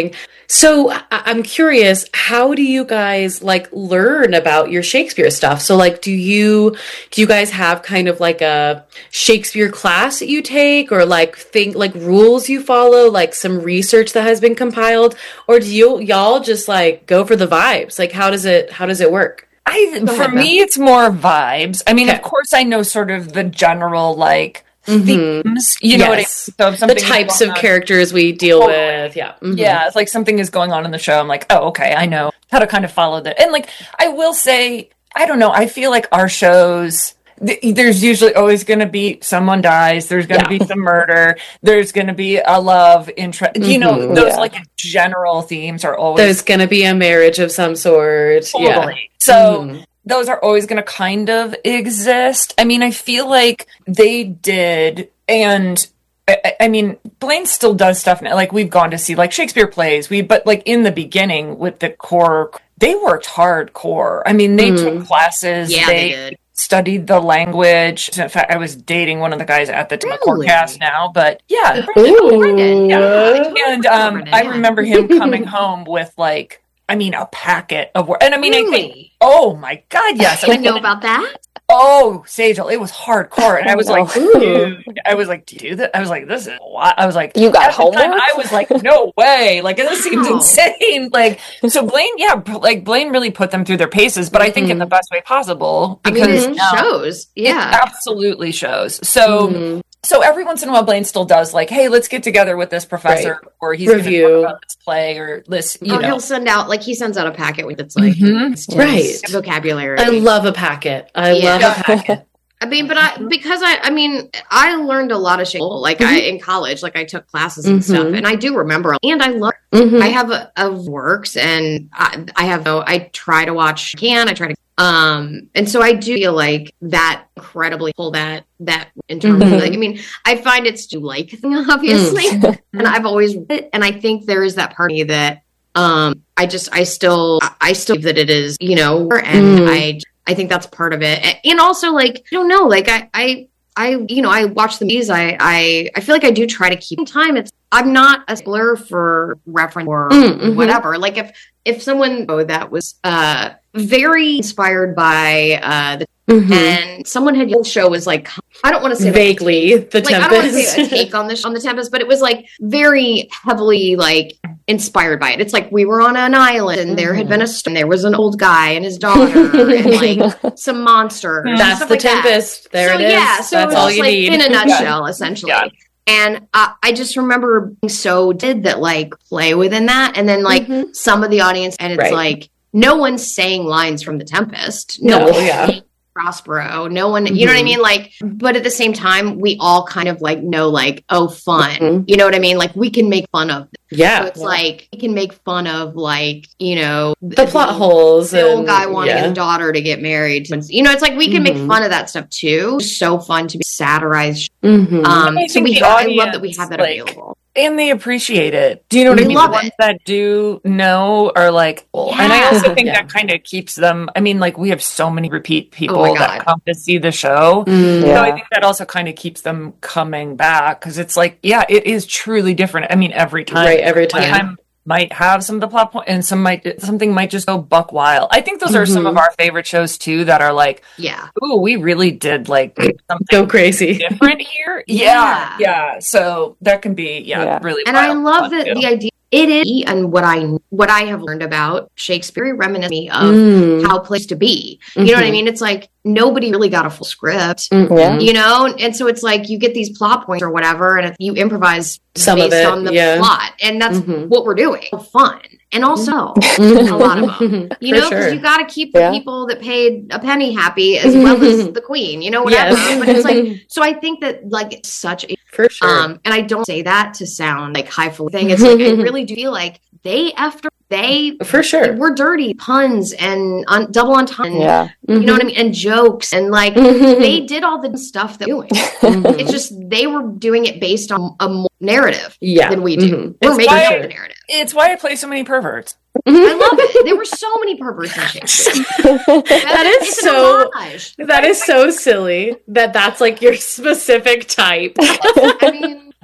So I- I'm curious, how do you guys like learn about your Shakespeare stuff? So like, do you, do you guys have kind of like a Shakespeare class that you take, or like think like rules you follow, like some research that has been compiled, or do you, y'all just like go for the vibes? Like, how does it, how does it work? I, Go for ahead, me, it's more vibes. I mean, Okay. of course, I know sort of the general like Mhm. themes. You know Yes. what I mean? So if The something is types going of on- characters we deal Totally. with. Yeah. Mhm. Yeah, it's like something is going on in the show. I'm like, oh, okay, I know how to kind of follow that. And like, I will say, I don't know. I feel like our shows, th- there's usually always going to be someone dies. There's going to Yeah. be some murder. There's going to be a love interest. You know, Mhm. those Yeah. like general themes are always There's going to be a marriage of some sort. Yeah. totally. So Mhm. those are always going to kind of exist. I mean, I feel like they did, and I, I- I mean, Blaine still does stuff now. Like we've gone to see like Shakespeare plays. We, but like in the beginning with the core, they worked hardcore. I mean, they Mm. took classes. Yeah, they did. Studied the language. In fact, I was dating one of the guys at the time, Really? cast now, but yeah. Brendan, yeah. And um, Brendan, I yeah. remember him coming home with like, I mean, a packet of work. And I mean, I think, Really? oh my God, yes. I know about that. Oh, Sejal, it was hardcore. And I was Oh, like, no. dude, I was like, do you do that? I was like, this is a lot. I was like, You got at the time, homework? I was like, no way. Like, this seems Wow. insane. Like, so Blaine, yeah, p- like Blaine really put them through their paces, but I think in the best way possible I mean, because it now shows. it Yeah. absolutely shows. So, Mhm. so every once in a while, Blaine still does like, hey, let's get together with this professor, or he's going to Review. talk about this play, or this, you Or know. he'll send out like he sends out a packet with it's like Mhm. it's just Right. vocabulary. I love a packet. I Yeah. love a packet. I mean, but I because I I mean I learned a lot of shit like I in college, like I took classes and stuff, Mhm. and I do remember. And I love. Mhm. I have a, a works, and I, I have no. I try to watch. Can I try to? Um, and so I do feel like that incredibly pull that that in terms Mhm. of like. I mean, I find it's too like thing, obviously, and I've always read it, and I think there is that part of me that um I just I still I still believe that it is, you know, and Mm. I I think that's part of it. A- And also like I don't know, like I I I you know, I watch the movies, I I I feel like I do try to keep time. It's I'm not a blur for reference or Mm, mhm. whatever. Like if if someone oh that was uh very inspired by uh the Mhm. and someone had the show was like I don't want to say like, Vaguely, the like I don't want to say a Tempest. take on the on the Tempest, but it was like very heavily like inspired by it. It's like we were on an island and there had been a storm. There was an old guy and his daughter and like some monster. and That's stuff the like that. Tempest. There so, it is. Yeah, so That's it was all just, you like, need. in a nutshell, essentially. Yeah. And uh, I just remember being so did that like play within that, and then like Mhm. some of the audience, and it's Right. like no one's saying lines from the Tempest. No, one's yeah. saying Prospero. No one, you know what I Mhm. mean? Like, but at the same time, we all kind of like know, like, oh, fun. Mhm. You know what I mean? Like, we can make fun of. Yeah. So it's like we can make fun of, like, you know, The plot holes. the old and- guy wanting yeah. his daughter to get married. You know, it's like we can make Mhm. fun of that stuff too. It's so fun to be satirized. Mhm. Um, I so think we, the I love that we audience, have that like, available. And they appreciate it. Do you know what They I mean? love The ones it. that do know are like, well, and I also think Yeah. that kind of keeps them. I mean, like we have so many repeat people Oh my that God. come to see the show. Mm. So I Yeah. think that also kind of keeps them coming back because it's like, yeah, it is truly different. I mean, every time, Right, every One time. time might have some of the plot point, and some might something might just go buck wild. I think those are some Mhm. of our favorite shows too. That are like, Yeah. ooh, we really did like something Go crazy. different here. Yeah. Yeah, yeah. So that can be, yeah, Yeah. really. And I wild love fun, that too. the idea it is and what I what I have learned about Shakespeare reminisces me of Mm. how plays to be. You know what I Mhm. mean? It's like nobody really got a full script. Mhm. Yeah. You know, and so it's like you get these plot points or whatever, and you improvise Some of based it, on the yeah. plot, and that's Mhm. what we're doing. Fun, and also Mhm. a lot of them. You For know, because sure. you got to keep the Yeah. people that paid a penny happy as well as the queen. You know, whatever. Yes. But it's like, so I think that like it's such a For sure. um, and I don't say that to sound like highfalutin thing. It's like I really do feel like they after they For sure. were dirty puns and un- double entendre. Yeah. You know what I mean? And jokes and like Mhm. they did all the stuff that doing. Mhm. It's just they were doing it based on a more narrative Yeah. than we do. Mhm. We're It's making why- up the narrative. It's why I play so many perverts. I love it. There were so many perverts in Shakespeare. That is It's an so- homage. That is so silly that that's like your specific type. I mean,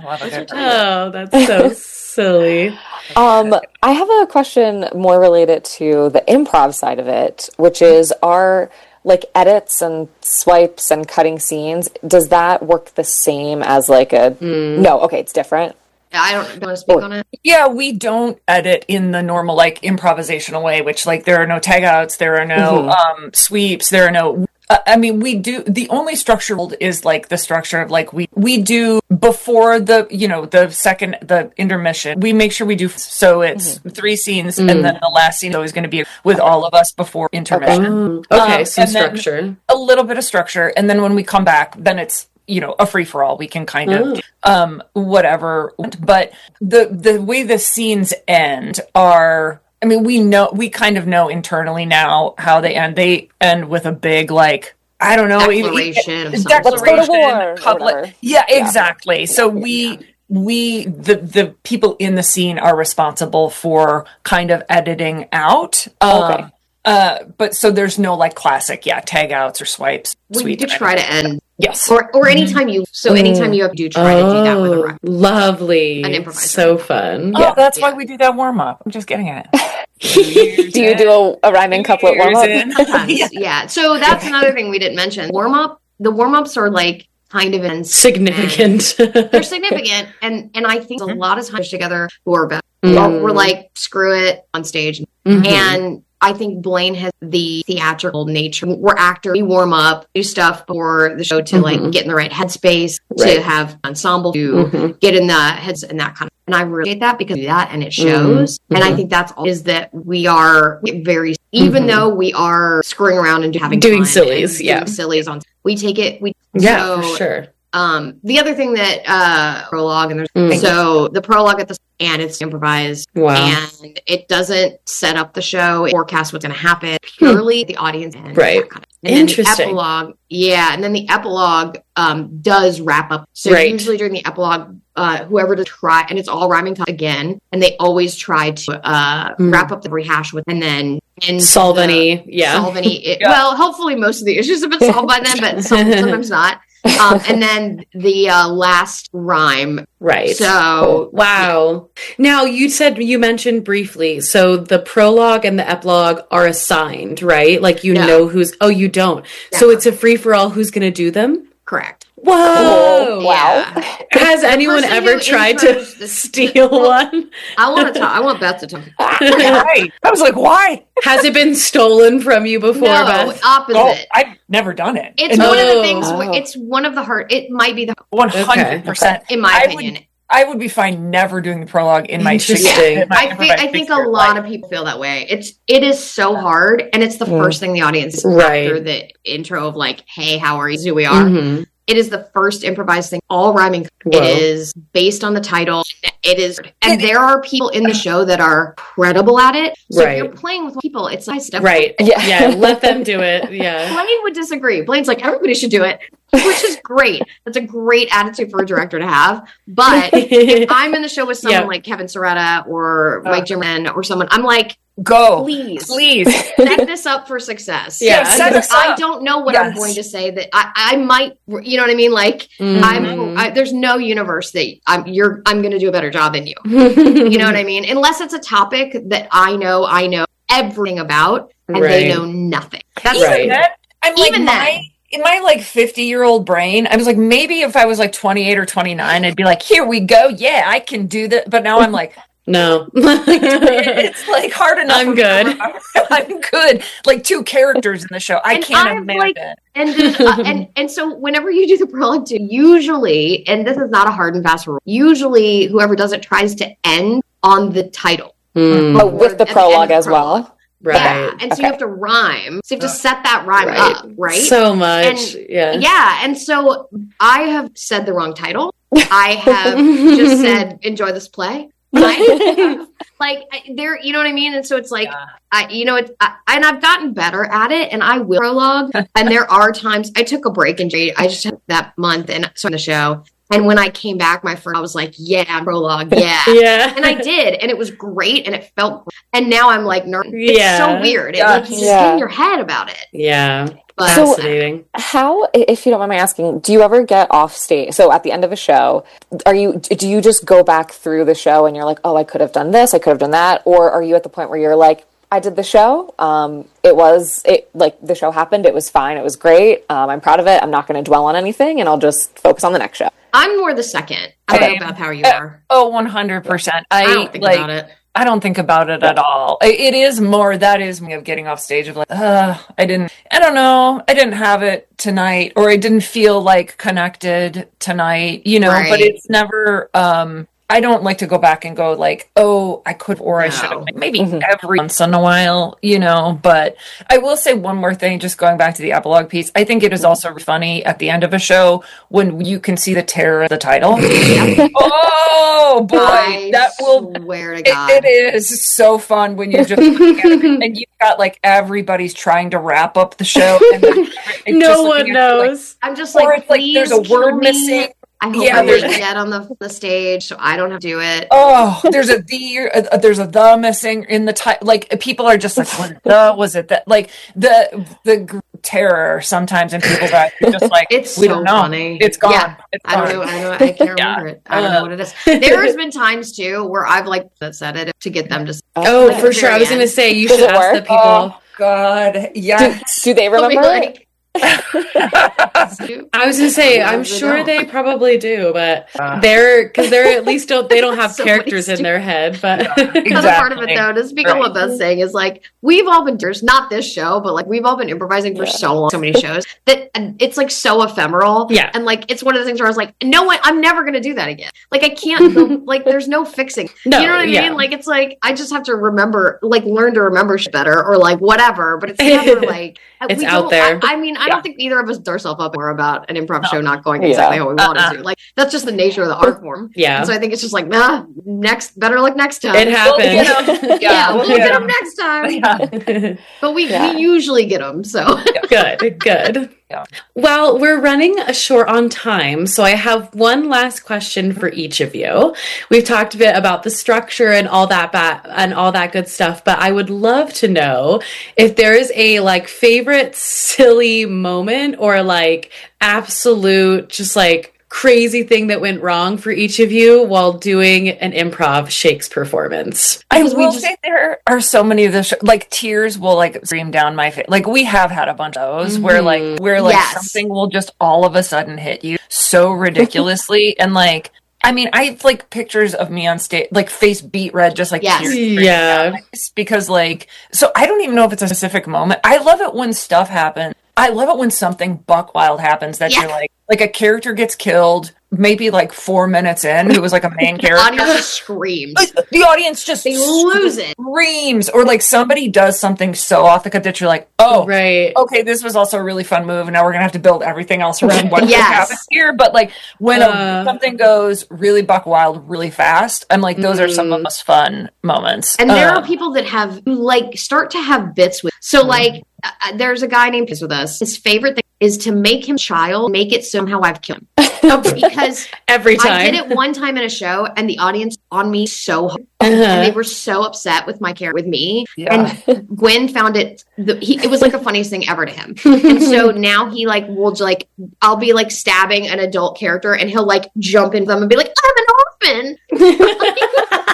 Love a good Oh, that's so silly. Um, I have a question more related to the improv side of it, which is, are like edits and swipes and cutting scenes, does that work the same as like a mm. no, okay, it's different. I don't, don't want to speak or, on it. Yeah, we don't edit in the normal like improvisational way, which like there are no tagouts, there are no mm-hmm. um sweeps, there are no uh, I mean, we do, the only structure is like the structure of like we we do before the, you know, the second, the intermission, we make sure we do, so it's mm-hmm. three scenes mm. and then the last scene is always going to be with all of us before intermission. Okay, okay um, some structure. A little bit of structure, and then when we come back, then it's, you know, a free for all. We can kind of, um, whatever. But the, the way the scenes end are, I mean, we know, we kind of know internally now how they end. They end with a big, like, I don't know. Declaration. Even, declaration. Let's go to war. Public, yeah, exactly. Yeah. So we, yeah. we, the, the people in the scene are responsible for kind of editing out. Um, okay. Uh, but so there's no like classic, yeah, tag outs or swipes. Well, you could try to end. Yes. Or or anytime you, so anytime you have to try oh, to do that with a rhyme. Lovely. An improviser. So fun. Oh, yeah. That's yeah. why we do that warm up. I'm just getting it. Do you do a, a rhyming couplet warm up? yeah. yeah. So that's another thing we didn't mention. Warm up, the warm ups are like kind of in significant. They're significant. And and I think a lot of times together who are better. Mm. We're like, screw it on stage. Mm-hmm. And I think Blaine has the theatrical nature. We're actors. We warm up, do stuff for the show to mm-hmm. like get in the right headspace, right. to have ensemble, to mm-hmm. get in the heads and that kind of. And I really that because of that, and it shows. Mm-hmm. And I think that's all is that we are very, even mm-hmm. though we are screwing around and having doing sillies, yeah, doing sillies on. We take it. We yeah, so, for sure. Um, the other thing that uh prologue and there's mm. so the prologue at the and it's improvised. Wow. And it doesn't set up the show, it forecasts what's going to happen. Purely hmm. the audience and right. Kind of. And Interesting. Then the epilogue, yeah, and then the epilogue um does wrap up. So right. usually during the epilogue, uh, whoever to try, and it's all rhyming time again, and they always try to uh mm. wrap up the rehash with, and then and solve the, any, yeah, solve any. It, yeah. Well, hopefully most of the issues have been solved by then, but some, sometimes not. um, and then the uh, last rhyme. Right. So, wow. Yeah. Now, you said, you mentioned briefly, so the prologue and the epilogue are assigned, right? Like, you no. know who's, oh, you don't. Yeah. So it's a free for all who's going to do them? Correct. Whoa! Oh, wow! Yeah. Has anyone ever tried to steal well, one? I want to talk. I want Beth to talk. Right. I was like, why? Has it been stolen from you before, no, Beth? Opposite. Oh, I've never done it. It's and one oh, of the things. Where it's one of the hard. It might be the one hundred percent in my I opinion. Would, I would be fine never doing the prologue in my Interesting. Yeah. I think I think a lot life. of people feel that way. It's it is so hard, and it's the mm. first thing the audience right. after the intro of like, "Hey, how are you? Who we are." Mm-hmm. It is the first improvised thing, all rhyming. Whoa. It is based on the title. It is, and there are people in the show that are incredible at it. So right. if you're playing with people, it's nice stuff. Right. Yeah. yeah. Let them do it. Yeah. Blaine would disagree. Blaine's like, everybody should do it, which is great. That's a great attitude for a director to have. But if I'm in the show with someone yeah. like Kevin Soretta or Mike uh, Jimmerman or someone, I'm like, go, please, please set this up for success. Yeah, set us I up. don't know what yes. I'm going to say that I, I might, you know what I mean? Like, mm-hmm. I'm, I, there's no universe that I'm, you're, I'm going to do a better job than you. You know what I mean? Unless it's a topic that I know, I know everything about, and right. they know nothing. That's even right. that. I'm like, even my, then. in my like fifty year old brain, I was like, maybe if I was like twenty-eight or twenty-nine, I'd be like, here we go. Yeah, I can do that. But now I'm like, no, it's like hard enough. I'm good. I'm good. Like two characters in the show. I and can't I'm imagine. Like, and, then, uh, and and so whenever you do the prologue, too, usually, and this is not a hard and fast rule. Usually, whoever does it tries to end on the title. Mm. Oh, with the prologue the as prologue. well. Right. Yeah. And so okay. you have to rhyme. So you have to set that rhyme right. up, right? So much. And, yeah. Yeah. And so I have said the wrong title. I have just said, enjoy this play. Right? Like there, you know what I mean? And so it's like, yeah. I, you know, it's, I, and I've gotten better at it, and I will prologue. And there are times I took a break and I just had that month and so on the show. And when I came back, my friend, I was like, yeah, prologue, yeah. yeah. And I did. And it was great. And it felt great. And now I'm like, nervous. It's yeah. so weird. It, yeah. like, you just yeah. get in your head about it. Yeah. But Fascinating. So how, if you don't mind me asking, do you ever get off stage? So at the end of a show, are you, do you just go back through the show and you're like, oh, I could have done this, I could have done that? Or are you at the point where you're like, I did the show, um, it was, it like, the show happened, it was fine, it was great, um, I'm proud of it, I'm not going to dwell on anything, and I'll just focus on the next show? I'm more the second. I don't know, Beth, how you are. Oh, one hundred percent. I, I don't think like, about it. I don't think about it at all. It is more, that is me of getting off stage of like, uh, I didn't, I don't know, I didn't have it tonight, or I didn't feel like connected tonight, you know, Right. but it's never, um, I don't like to go back and go like, oh, I could, or I No. should have, maybe every once in a while, you know, but I will say one more thing, just going back to the epilogue piece. I think it is also funny at the end of a show when you can see the terror of the title. Oh boy, I that will, swear to it, God. it is so fun when you just, and you've got like everybody's trying to wrap up the show. And then it's just No looking one at you like, knows. I'm just or like, it's like please there's a kill word me. missing. I hope Yeah, I'm there's- not dead on the, the stage, so I don't have to do it. Oh, there's a the, uh, there's a the missing in the title. Like people are just like, what the was it that? Like the the gr- terror sometimes in people's eyes. You're just like, It's we so don't know. funny. It's gone. Yeah. It's I don't gone. know. I don't know. I can't Yeah. remember it. I don't Uh, know what it is. There has been times too where I've like that said it to get them to. Oh, At for the sure. I very was going to end. say you Does should it ask work? the people. Oh God, Do, yeah. do they I'll be remember? like, I was going to say, Sometimes I'm they sure don't. they probably do, but Uh. they're, because they're at least don't, they don't have Somebody's characters in doing- their head, but Another part of it Exactly. though, to speak on what Right. Beth's saying, is like we've all been there's not this show, but like we've all been improvising for Yeah. so long, so many shows that and it's like so ephemeral. Yeah. and like it's one of the things where I was like, no one, I'm never gonna do that again. Like I can't. go, like there's no fixing. No, you know what I yeah. mean? Like it's like I just have to remember, like learn to remember shit better, or like whatever. But it's never like It's we out don't- there. I, I mean, I Yeah. don't think either of us beat ourselves up more about an improv No. show not going Yeah. exactly how we wanted Uh-uh. to. Like that's just the nature of the art form. yeah, And so I think it's just like, nah, next, better luck next time. it We'll get 'em. happened. Yeah, we'll Yeah. get them next time. Yeah. But we, Yeah. we usually get them. So Good, good. Yeah. Well, we're running a short on time, so I have one last question for each of you. We've talked a bit about the structure and all that ba- and all that good stuff, but I would love to know if there is a like favorite silly moment or like absolute just like crazy thing that went wrong for each of you while doing an improv Shakes performance. I Because we will just- say there are so many of the sh- like tears will like stream down my face. Like we have had a bunch of those where like where like Yes. something will just all of a sudden hit you so ridiculously and like I mean I have like pictures of me on stage like face beat red just like Yes. tears streaming Yeah. down my face, because like so I don't even know if it's a specific moment. I love it when stuff happens. I love it when something buck wild happens that Yeah. you're like like a character gets killed maybe like four minutes in who was like a main the character. audience just screams. Like, the audience just They lose it. screams, or like somebody does something so off the cut that you're like, oh, Right. okay, this was also a really fun move, and now we're gonna have to build everything else around what Yes. happened here. But like when a- Uh. something goes really buck wild, really fast, I'm like, those are some of the most fun moments. And there Uh, are people that have who like start to have bits with. So like, uh, uh, there's a guy named Piss with us. His favorite thing is to make him child, make it somehow I've killed him. Because Every time. I did it one time in a show, and the audience on me so hard. Uh-huh. And they were so upset with my character, with me. Yeah. And Gwen found it, the, he, it was like the funniest thing ever to him. And so now he like will like, I'll be like stabbing an adult character, and he'll like jump into them and be like, I'm an orphan.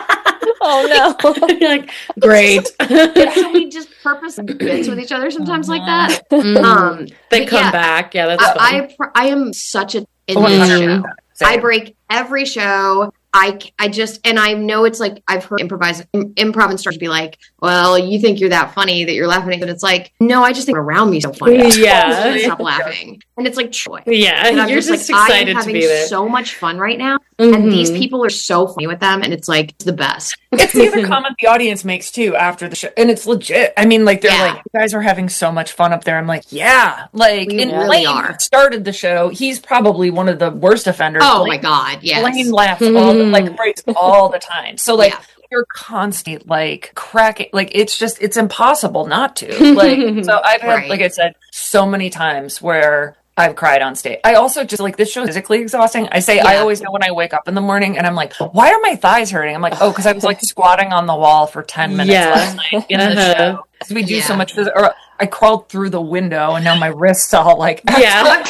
Oh no. You're like, great. And so we just purpose bits with each other sometimes like that. Um, They but come yeah, back. Yeah, that's fun. I, I, pr- I am such a in one this hundred show. percent. I Same. break every show. I, I just, and I know it's like, I've heard improvise, im- improv instructors be like, well, you think you're that funny that you're laughing. But it's like, no, I just think around me so funny. Yeah. Stop laughing. And it's like, Troy. Yeah, And I'm you're just, just, like, I am excited to having be there. so much fun right now. Mhm. And these people are so funny with them. And it's like, it's the best. It's the other comment the audience makes too after the show, and it's legit. I mean, like they're Yeah. like, "You guys are having so much fun up there." I'm like, "Yeah." Like, We and really Blaine are. started the show. He's probably one of the worst offenders. Oh Blaine, my God. Yes. Blaine laughs all the, like breaks all the time. So like Yeah. you're constantly like cracking. Like it's just it's impossible not to. Like so I've had Right. like I said so many times where I've cried on stage. I also just like this show is physically exhausting. I say I Yeah. always know when I wake up in the morning and I'm like, why are my thighs hurting? I'm like, oh, because I was like squatting on the wall for ten minutes Yeah. last night in the Uh-huh. show. 'Cause we do so Yeah. much phys- or I crawled through the window, and now my wrists all like Yeah.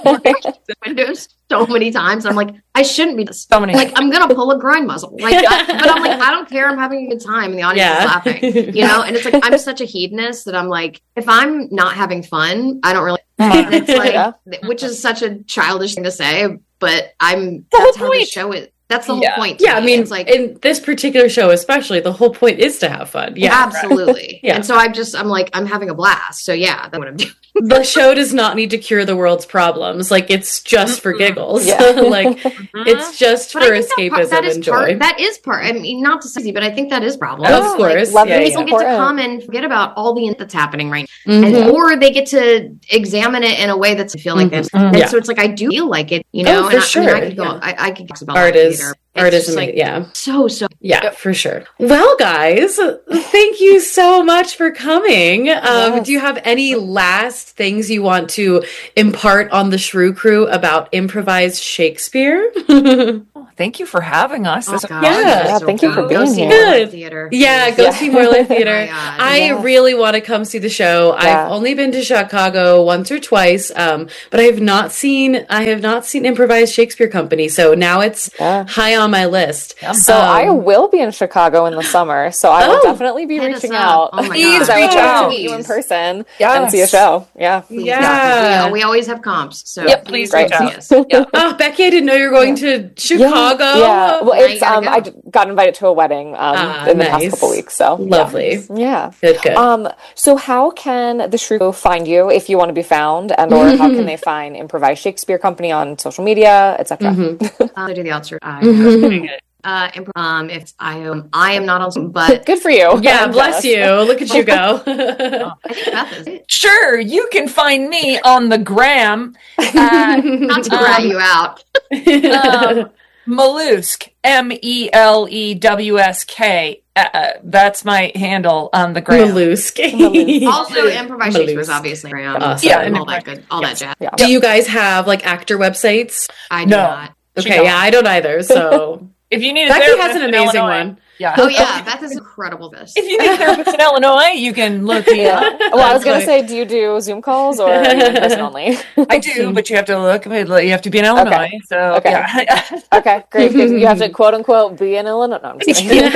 the windows so many times. I'm like, I shouldn't be this. So many. Like, I'm gonna pull a groin muscle. Like, but I'm like, I don't care. I'm having a good time, and the audience Yeah. is laughing. You know, and it's like I'm such a hedonist that I'm like, if I'm not having fun, I don't really. And it's like, Yeah. which is such a childish thing to say, but I'm. The That's whole how the point. show is. That's the whole Yeah. point. to Yeah, I me. mean, it's like in this particular show especially, the whole point is to have fun. Yeah. absolutely. Yeah. And so I'm just, I'm like, I'm having a blast. So yeah, that's what I'm doing. The show does not need to cure the world's problems. Like, it's just for giggles. Yeah. Like, it's just But for I think that, part, escapism that is and joy. part. That is part. I mean, not to say, easy, but I think that is problem. Of Like, course. love Yeah, is people yeah. get to important. come and forget about all the that's happening right now, Mhm. and, or they get to examine it in a way that's I feel like this. Mhm. And Yeah. so it's like I do feel like it, you know. Oh, and for I, sure. I, mean, I could go. Yeah. I, I could talk about Art that is, theater. art It's is just, amazing. like, Yeah. so so. Yeah, for sure. Well, guys, thank you so much for coming. Um, Yes. Do you have any last things you want to impart on the Shrew Crew about improvised Shakespeare? Thank you for having us. Oh, This- gosh, Yeah. that's Yeah, so thank you for cool. being Go see here. More Live Good. Theater. Yeah, go Yeah. see More Live Theater. Oh my God. I Yeah. really want to come see the show. Yeah. I've only been to Chicago once or twice, um, but I have not seen I have not seen Improvised Shakespeare Company. So now it's Yeah. high on my list. So Um, I will be in Chicago in the summer, so I will Oh, definitely be hit us reaching up. out. Oh my Please Because I would reach love out. to meet you in person Yes. and see a show. Yeah. Please, Yeah. We, we always have comps. So Yep, please please reach come out. see us. Yeah. Oh, Becky, I didn't know you were going to Chicago. Yeah. Well, Now it's you gotta um, go. I d- got invited to a wedding um Ah, in the nice. past couple weeks. So Lovely. Yeah. Good, good. Um. So how can the Shrew find you if you want to be found, and or how can they find Improvised Shakespeare Company on social media, et cetera? Uh, do the outskirts. I, Doing it. uh, imp- um, if I am, I am not on, Zoom, but Good for you. Yeah, I'm bless jealous. you. Look at you go. I think Beth is. Sure, you can find me on the gram at Not to rat you out. um, Mollusk, M E L E W S K. Uh, that's my handle on the gram. Mollusk. Also, improvised Shakespeare is Mollusk. obviously around. Awesome. Yeah, and and all that good, all that jazz. Yeah. Do you guys have like actor websites? I do No. not. She Okay, don't. yeah, I don't either. So If you need a Becky therapist has an in amazing Illinois, one. Yeah. Oh yeah, Beth is incredible. This. If you need a therapist in Illinois, you can look me Yeah. up. Well, I was gonna That's say, do you do Zoom calls or are you in person only? I do, but you have to look. You have to be in Illinois. So Okay. yeah. Okay, great. 'Cause you have to quote unquote be in Illinois. No, I'm just kidding.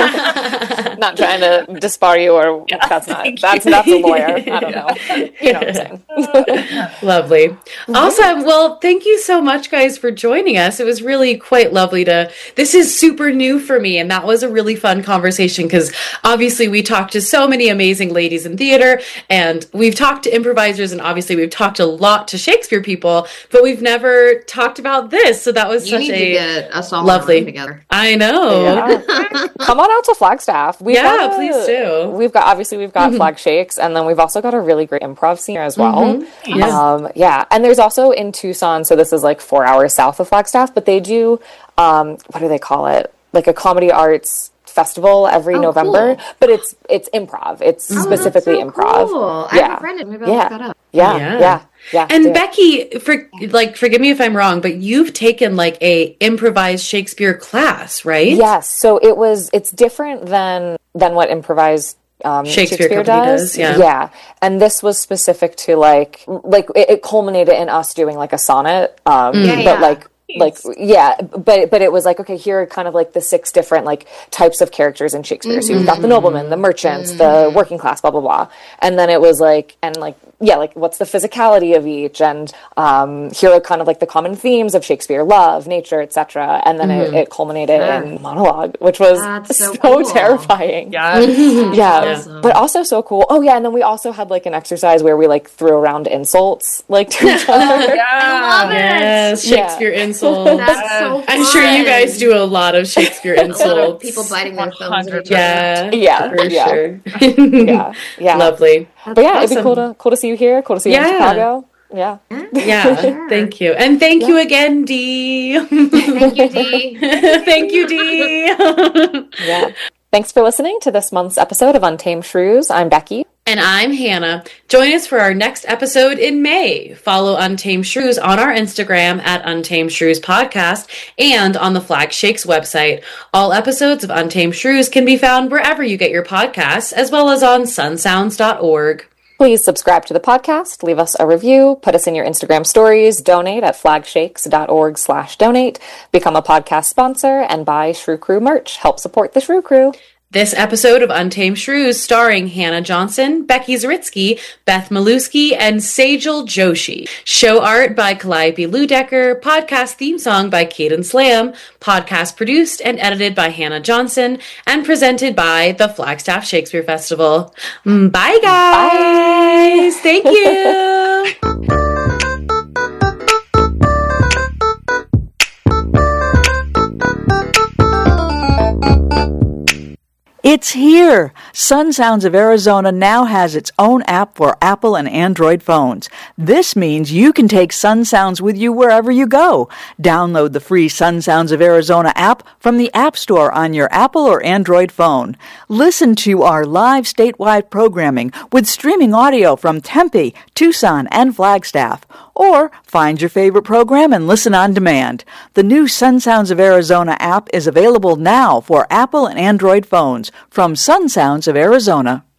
Not trying to disbar you, or that's not. That's that's a lawyer. I don't know. You know what I'm saying? Lovely. Awesome. Well, thank you so much, guys, for joining us. It was really quite lovely to. This is super new for me, and that was a really fun conversation because obviously we talked to so many amazing ladies in theater, and we've talked to improvisers, and obviously we've talked a lot to Shakespeare people, but we've never talked about this. So that was You such need to a get us all lovely- in a room together. I know. Yeah. Come on out to Flagstaff. We've Yeah, got a- please do. We've got obviously we've got Flag Shakes, and then we've also got a really great improv scene here as well. Yeah. Um, yeah, and there's also in Tucson. So this is like four hours south of Flagstaff, but they do um, what do they call it? Like a comedy arts festival every Oh, November, cool. but it's it's improv. It's Oh, that's specifically so improv. Cool. I Yeah. have a friend. Maybe I'll Yeah. look that up. Yeah, Yeah. yeah, yeah. And do it. Becky, for like, forgive me if I'm wrong, but you've taken like a improvised Shakespeare class, right? Yes, so it was. It's different than than what improvised um, Shakespeare Shakespeare, Company does. does, yeah. yeah, and this was specific to like like it, it culminated in us doing like a sonnet. Um, Mm. Yeah, but yeah. like. Like yeah, but but it was like okay, here are kind of like the six different like types of characters in Shakespeare. So you've got the nobleman, the merchants, the working class, blah blah blah, and then it was like and like yeah, like what's the physicality of each, and um, here are kind of like the common themes of Shakespeare: love, nature, et cetera. And then it, it culminated Yeah. in monologue, which was That's so so, cool. terrifying. Yeah. Yeah, Awesome. but also so cool. Oh yeah, and then we also had like an exercise where we like threw around insults like to each other. Yeah. love it. Yes, Yeah. Shakespeare insults. That's so fun. I'm sure you guys do a lot of Shakespeare A lot of insults. people biting their thumbs at each Yeah, Yeah, for yeah. sure. Yeah, yeah. Lovely. But yeah, it'd be Awesome. cool to cool to see you here. Cool to see you Yeah. in Chicago. Yeah. Yeah, thank you. And thank you again, Dee. Thank you, Dee. Thank you, Dee. Yeah. Thanks for listening to this month's episode of Untamed Shrews. I'm Becky. And I'm Hannah. Join us for our next episode in May. Follow Untamed Shrews on our Instagram at Untamed Shrews Podcast and on the Flag Shakes website. All episodes of Untamed Shrews can be found wherever you get your podcasts, as well as on sunsounds dot org. Please subscribe to the podcast, leave us a review, put us in your Instagram stories, donate at flagshakes.org slash donate, become a podcast sponsor, and buy Shrew Crew merch. Help support the Shrew Crew. This episode of Untamed Shrews starring Hannah Johnson, Becky Zaritsky, Beth Malusky, and Sejal Joshi. Show art by Calliope Ludecker, podcast theme song by Caden Slam, podcast produced and edited by Hannah Johnson, and presented by the Flagstaff Shakespeare Festival. Bye, guys! Bye. Thank you! It's here! Sun Sounds of Arizona now has its own app for Apple and Android phones. This means you can take Sun Sounds with you wherever you go. Download the free Sun Sounds of Arizona app from the App Store on your Apple or Android phone. Listen to our live statewide programming with streaming audio from Tempe, Tucson, and Flagstaff. Or find your favorite program and listen on demand. The new Sun Sounds of Arizona app is available now for Apple and Android phones from Sun Sounds of Arizona.